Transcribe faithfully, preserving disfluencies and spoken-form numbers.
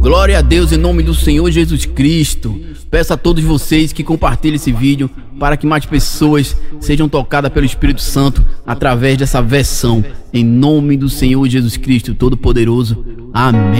Glória a Deus em nome do Senhor Jesus Cristo. Peço a todos vocês que compartilhem esse vídeo para que mais pessoas sejam tocadas pelo Espírito Santo através dessa versão. Em nome do Senhor Jesus Cristo Todo-Poderoso. Amém.